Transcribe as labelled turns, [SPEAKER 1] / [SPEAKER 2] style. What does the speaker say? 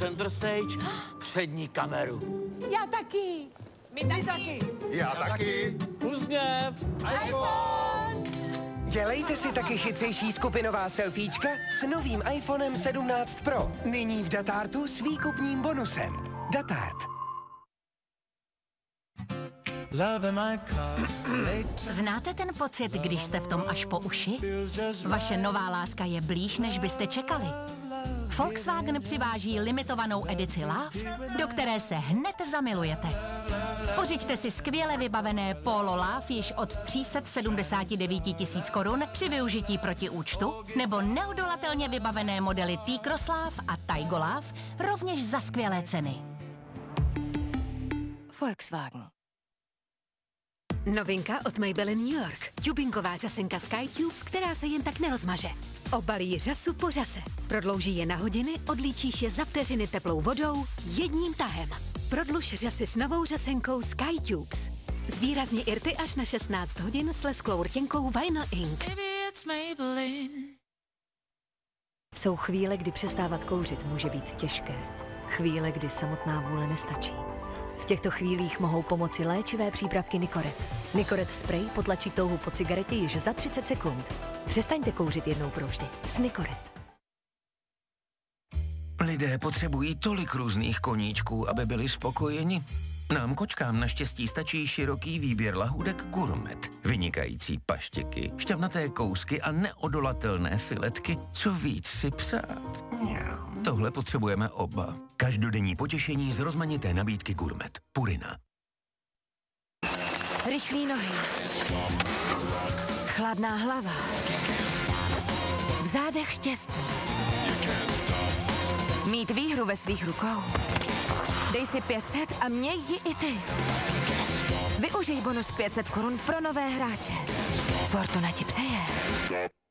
[SPEAKER 1] center stage, přední kameru.
[SPEAKER 2] Já taky.
[SPEAKER 3] My taky.
[SPEAKER 4] Já taky.
[SPEAKER 1] Úsměv.
[SPEAKER 2] iPhone!
[SPEAKER 5] Dělejte si taky chytřejší skupinová selfiečka s novým iPhonem 17 Pro. Nyní v Datartu s výkupním bonusem. Datart.
[SPEAKER 6] Znáte ten pocit, když jste v tom až po uši? Vaše nová láska je blíž, než byste čekali. Volkswagen přiváží limitovanou edici Love, do které se hned zamilujete. Pořiďte si skvěle vybavené Polo Love již od 379 000 korun při využití proti účtu, nebo neodolatelně vybavené modely T-Cross Love a Taigo Love rovněž za skvělé ceny.
[SPEAKER 7] Volkswagen.
[SPEAKER 8] Novinka od Maybelline New York. Tubinková řasenka Sky Tubes, která se jen tak nerozmaže. Obalí řasu po řase. Prodlouží je na hodiny, odlíčíš je za vteřiny teplou vodou jedním tahem. Prodluž řasy s novou řasenkou Sky Tubes. Zvýrazně irty až na 16 hodin s lesklou rtěnkou Vinyl Ink. Jsou chvíle, kdy přestávat kouřit může být těžké. Chvíle, kdy samotná vůle nestačí. V těchto chvílích mohou pomoci léčivé přípravky Nicoret. Nicoret spray potlačí touhu po cigaretě již za 30 sekund. Přestaňte kouřit jednou provždy s Nicoret.
[SPEAKER 5] Lidé potřebují tolik různých koníčků, aby byli spokojeni. Nám kočkám naštěstí stačí široký výběr lahůdek Gourmet. Vynikající paštěky, šťavnaté kousky a neodolatelné filetky. Co víc si přát? Tohle potřebujeme oba. Každodenní potěšení z rozmanité nabídky Gourmet. Purina.
[SPEAKER 8] Rychlý nohy. Chladná hlava. V zádech štěstí. Mít výhru ve svých rukou. Dej si 500 a měj ji i ty. Využij bonus 500 korun pro nové hráče. Fortuna ti přeje.